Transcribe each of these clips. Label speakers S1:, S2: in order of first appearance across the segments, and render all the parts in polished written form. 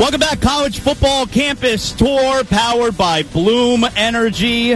S1: Welcome back, College Football Campus Tour, powered by Bloom Energy.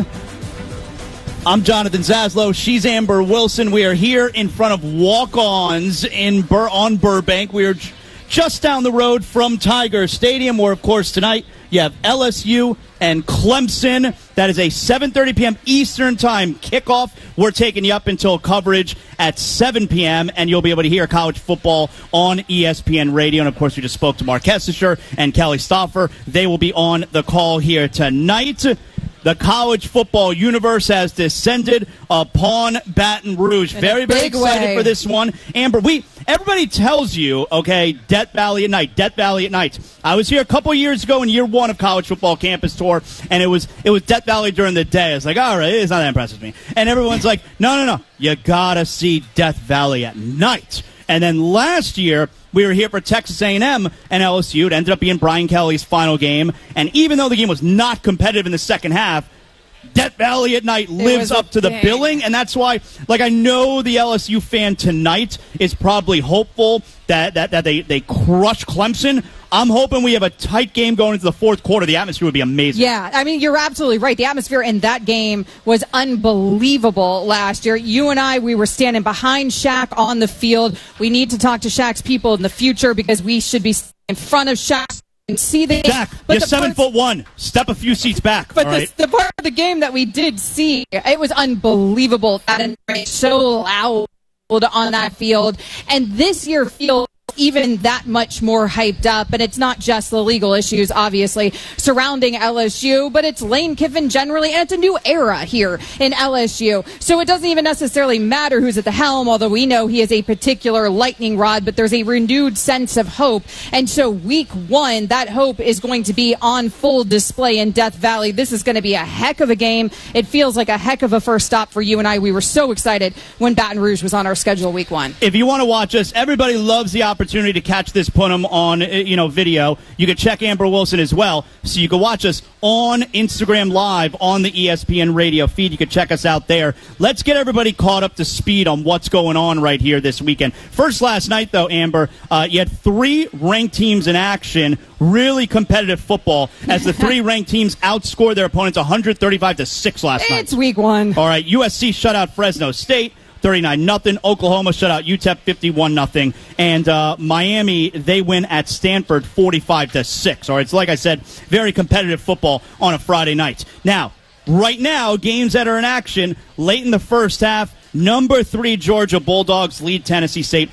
S1: I'm Jonathan Zaslow. She's Amber Wilson. We are here in front of Walk-Ons on Burbank. We are just down the road from Tiger Stadium, where, of course, tonight you have LSU and Clemson. That is a 7:30 p.m. Eastern Time kickoff. We're taking you up until coverage at 7 p.m., and you'll be able to hear college football on ESPN Radio. And, of course, we just spoke to Mark Hessischer and Kelly Stauffer. They will be on the call here tonight. The college football universe has descended upon Baton Rouge. Very excited for this one. Amber, everybody tells you, okay, Death Valley at night, Death Valley at night. I was here a couple years ago in year one of College Football Campus Tour, and it was Death Valley during the day. I was like, all right, it's not that impressive to me. And everyone's like, no, you gotta see Death Valley at night. And then last year, we were here for Texas A&M and LSU. It ended up being Brian Kelly's final game. And even though the game was not competitive in the second half, Death Valley at night lives up to the billing. And that's why, I know the LSU fan tonight is probably hopeful that they crush Clemson. I'm hoping we have a tight game going into the fourth quarter. The atmosphere would be amazing.
S2: Yeah, I mean, you're absolutely right. The atmosphere in that game was unbelievable last year. You and we were standing behind Shaq on the field. We need to talk to Shaq's people in the future because we should be in front of Shaq and see the game.
S1: Shaq, you're 7'1". Step a few seats back.
S2: But the part of the game that we did see, it was unbelievable. That environment so loud on that field. And this year feels even that much more hyped up, and it's not just the legal issues, obviously, surrounding LSU, but it's Lane Kiffin generally, and it's a new era here in LSU. So it doesn't even necessarily matter who's at the helm, although we know he is a particular lightning rod, but there's a renewed sense of hope. And so week one, that hope is going to be on full display in Death Valley. This is going to be a heck of a game. It feels like a heck of a first stop for you and I. We were so excited when Baton Rouge was on our schedule week one.
S1: If you want to watch us, everybody loves the opportunity to catch this Punim on video. You can check Amber Wilson as well, so you can watch us on Instagram Live on the ESPN Radio feed. You can check us out there. Let's get everybody caught up to speed on what's going on right here this weekend. First, last night, though, Amber, you had three ranked teams in action. Really competitive football as the three ranked teams outscored their opponents 135-6 last night.
S2: It's week one.
S1: All right, USC shut out Fresno State 39-0. Oklahoma shut out UTEP 51-0. And Miami, they win at Stanford 45-6. All right, so like I said, very competitive football on a Friday night. Now, right now, games that are in action late in the first half. Number 3 Georgia Bulldogs lead Tennessee State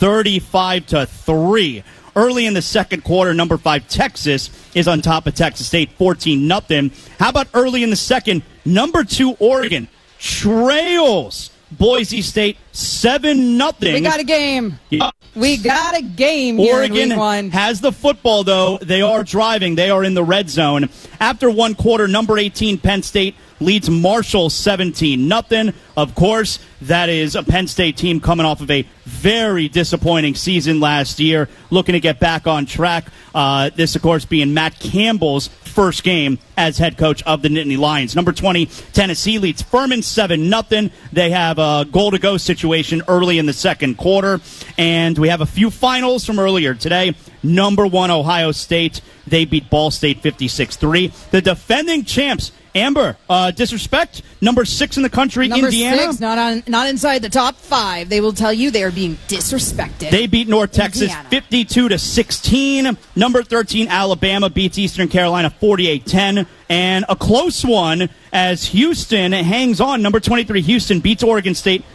S1: 35-3. Early in the second quarter, number 5 Texas is on top of Texas State 14-0. How about early in the second, number 2 Oregon trails Boise State 7-0.
S2: We got a game.
S1: Yeah.
S2: We got a game.
S1: Oregon
S2: here in week one.
S1: has the football, though. They are driving. They are in the red zone. After one quarter, number 18 Penn State leads Marshall 17-0. Of course, that is a Penn State team coming off of a very disappointing season last year, looking to get back on track. This, of course, being Matt Campbell's first game as head coach of the Nittany Lions. Number 20, Tennessee leads Furman 7-0. They have a goal-to-go situation early in the second quarter. And we have a few finals from earlier today. Number 1, Ohio State. They beat Ball State 56-3. The defending champs, Amber, disrespect. Number 6 in the country,
S2: number
S1: Indiana.
S2: 6, not inside the top 5. They will tell you they are being disrespected.
S1: They beat North Texas 52-16. Number 13, Alabama beats Eastern Carolina 48-10. And a close one as Houston hangs on. Number 23, Houston beats Oregon State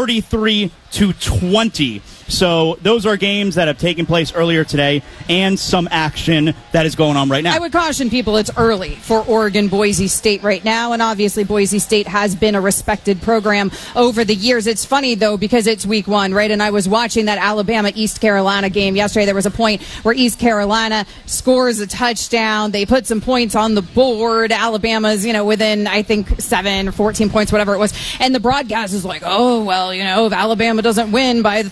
S1: 33-20. So those are games that have taken place earlier today and some action that is going on right now.
S2: I would caution people it's early for Oregon Boise State right now, and obviously Boise State has been a respected program over the years. It's funny, though, because it's week one, right? And I was watching that Alabama-East Carolina game yesterday. There was a point where East Carolina scores a touchdown. They put some points on the board. Alabama's, within, I think, 7 or 14 points, whatever it was. And the broadcast is like, oh, well, if Alabama doesn't win by 30,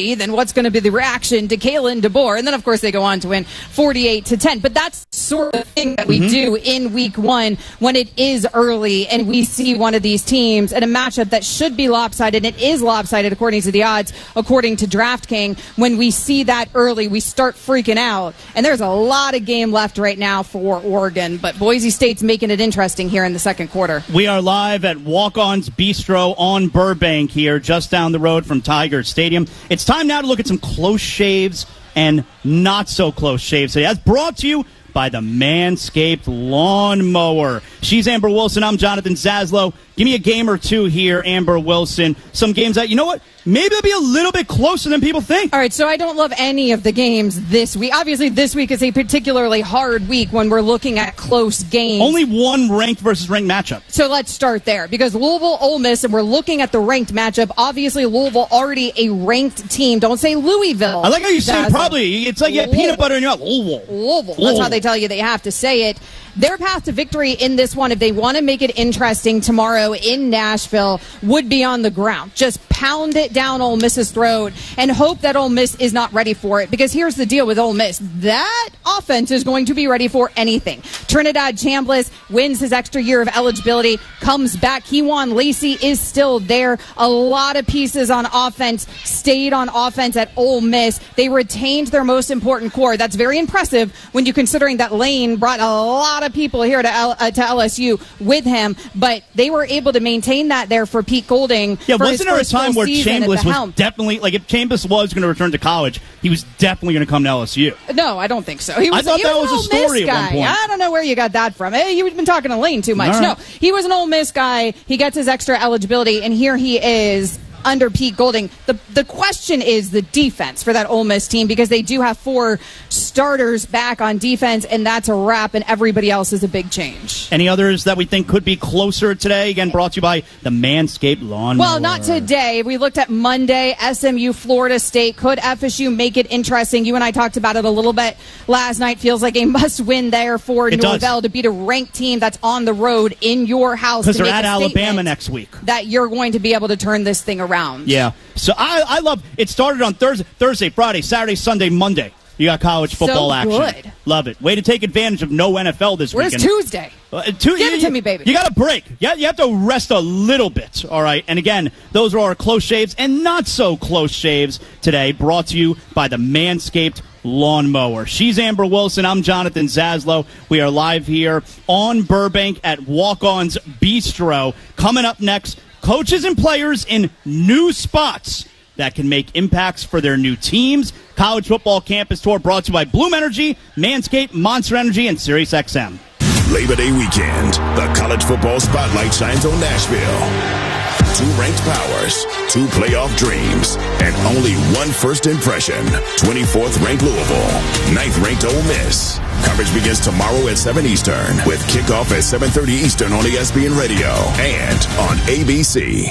S2: early, then what's going to be the reaction to Kalen DeBoer? And then, of course, they go on to win 48-10. But that's sort of the thing that we do in week one when it is early and we see one of these teams in a matchup that should be lopsided. It is lopsided according to the odds, according to DraftKings. When we see that early, we start freaking out. And there's a lot of game left right now for Oregon. But Boise State's making it interesting here in the second quarter.
S1: We are live at Walk-On's Bistro on Burbank here, just down the road from Tiger Stadium. It's time now to look at some close shaves and not so close shaves today. That's brought to you by the Manscaped Lawnmower. She's Amber Wilson. I'm Jonathan Zaslow. Give me a game or two here, Amber Wilson. Some games that, you know what, maybe they'll be a little bit closer than people think.
S2: All right, so I don't love any of the games this week. Obviously, this week is a particularly hard week when we're looking at close games.
S1: Only one ranked versus ranked matchup.
S2: So let's start there, because Louisville, Ole Miss, and we're looking at the ranked matchup. Obviously, Louisville already a ranked team. Don't say Louisville.
S1: I like how you say probably. It's like you have peanut butter in your mouth.
S2: Louisville. That's how they tell you they have to say it. Their path to victory in this one, if they want to make it interesting tomorrow in Nashville, would be on the ground. Just pound it down Ole Miss's throat and hope that Ole Miss is not ready for it. Because here's the deal with Ole Miss. That offense is going to be ready for anything. Trinidad Chambliss wins his extra year of eligibility, comes back. Kewan Lacey is still there. A lot of pieces on offense stayed on offense at Ole Miss. They retained their most important core. That's very impressive when you're considering that Lane brought a lot of people here to LSU with him, but they were able to maintain that there for Pete Golding.
S1: Yeah, wasn't there a time where Chambliss was definitely, like, if Chambliss was going to return to college, he was definitely going to come to LSU?
S2: No, I don't think so.
S1: I thought that was a story at one point.
S2: I don't know where you got that from. Hey, you've been talking to Lane too much. Right. No, he was an Ole Miss guy. He gets his extra eligibility, and here he is under Pete Golding. The question is the defense for that Ole Miss team, because they do have 4 starters back on defense, and that's a wrap, and everybody else is a big change.
S1: Any others that we think could be closer today? Again, brought to you by the Manscaped Lawnmower.
S2: Well, not today. We looked at Monday, SMU, Florida State. Could FSU make it interesting? You and I talked about it a little bit last night. Feels like a must-win there for Norvell to beat a ranked team that's on the road in your house.
S1: Because they're at Alabama next week.
S2: That you're going to be able to turn this thing around.
S1: Yeah. So I love it. Started on Thursday, Friday, Saturday, Sunday, Monday. You got college football action.
S2: Good.
S1: Love it. Way to take advantage of no NFL this weekend.
S2: Where's Tuesday? Give it to me, baby.
S1: You got a break. You have to rest a little bit, all right? And again, those are our close shaves and not so close shaves today, brought to you by the Manscaped Lawnmower. She's Amber Wilson. I'm Jonathan Zaslow. We are live here on Burbank at Walk-On's Bistro. Coming up next, coaches and players in new spots that can make impacts for their new teams. College Football Campus Tour brought to you by Bloom Energy, Manscaped, Monster Energy, and SiriusXM.
S3: Labor Day weekend, the college football spotlight shines on Nashville. 2 ranked powers, 2 playoff dreams, and only 1 first impression. 24th ranked Louisville, 9th ranked Ole Miss. Coverage begins tomorrow at 7 Eastern with kickoff at 7:30 Eastern on ESPN Radio and on ABC.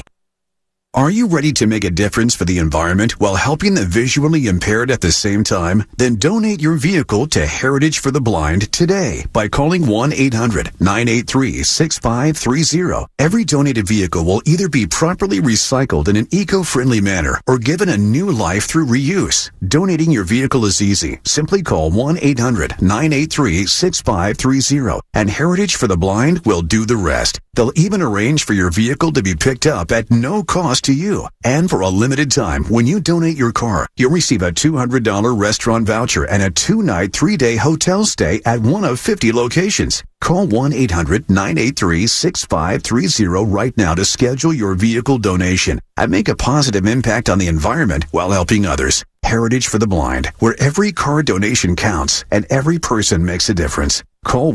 S4: Are you ready to make a difference for the environment while helping the visually impaired at the same time? Then donate your vehicle to Heritage for the Blind today by calling 1-800-983-6530. Every donated vehicle will either be properly recycled in an eco-friendly manner or given a new life through reuse. Donating your vehicle is easy. Simply call 1-800-983-6530 and Heritage for the Blind will do the rest. They'll even arrange for your vehicle to be picked up at no cost to you. And for a limited time, when you donate your car, you'll receive a $200 restaurant voucher and a 2-night, 3-day hotel stay at one of 50 locations. Call 1-800-983-6530 right now to schedule your vehicle donation and make a positive impact on the environment while helping others. Heritage for the Blind, where every car donation counts and every person makes a difference. Call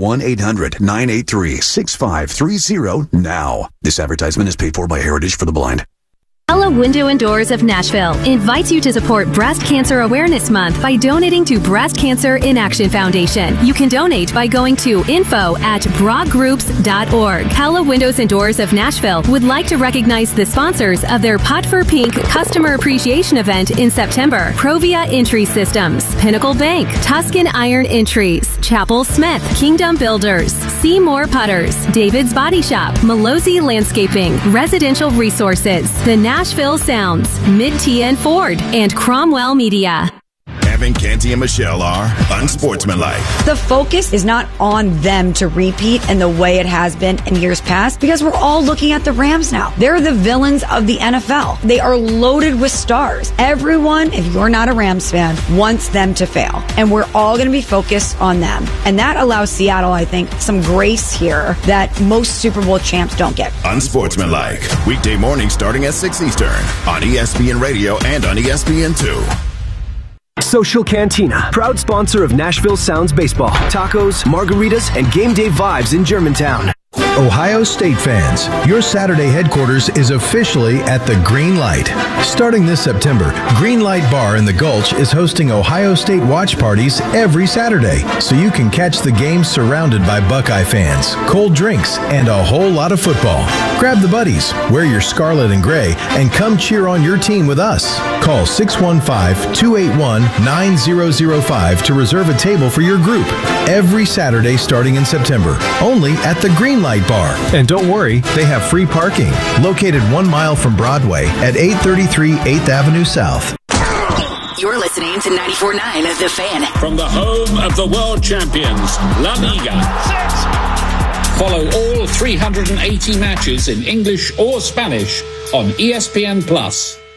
S4: 1-800-983-6530 now. This advertisement is paid for by Heritage for the Blind.
S5: Pella Window and Doors of Nashville invites you to support Breast Cancer Awareness Month by donating to Breast Cancer in Action Foundation. You can donate by going to info@broadgroups.org. Pella Windows and Doors of Nashville would like to recognize the sponsors of their Pot for Pink Customer Appreciation event in September. Provia Entry Systems, Pinnacle Bank, Tuscan Iron Entries, Chapel Smith, Kingdom Builders, Seymour Putters, David's Body Shop, Malozzi Landscaping, Residential Resources, the Nashville Sounds, Mid-TN Ford, and Cromwell Media.
S3: Evan, Canty, and Michelle are unsportsmanlike.
S6: The focus is not on them to repeat in the way it has been in years past because we're all looking at the Rams now. They're the villains of the NFL. They are loaded with stars. Everyone, if you're not a Rams fan, wants them to fail. And we're all going to be focused on them. And that allows Seattle, I think, some grace here that most Super Bowl champs don't get.
S3: Unsportsmanlike. Weekday morning starting at 6 Eastern on ESPN Radio and on ESPN2.
S7: Social Cantina, proud sponsor of Nashville Sounds Baseball, tacos, margaritas, and game day vibes in Germantown.
S8: Ohio State fans, your Saturday headquarters is officially at the Green Light. Starting this September, Green Light Bar in the Gulch is hosting Ohio State watch parties every Saturday, so you can catch the game surrounded by Buckeye fans, cold drinks, and a whole lot of football. Grab the buddies, wear your scarlet and gray, and come cheer on your team with us. Call 615-281-9005 to reserve a table for your group every Saturday starting in September, only at the Green Light Bar. And don't worry, they have free parking, located 1 mile from Broadway at 833 8th Avenue South.
S9: You're listening to 94.9 The Fan.
S10: From the home of the world champions, La Liga. Follow all 380 matches in English or Spanish on ESPN+.